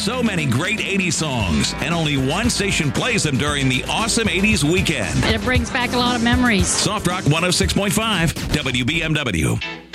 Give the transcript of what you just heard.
So many great 80s songs, and only one station plays them during the awesome 80s weekend. It brings back a lot of memories. Soft Rock 106.5 WBMW.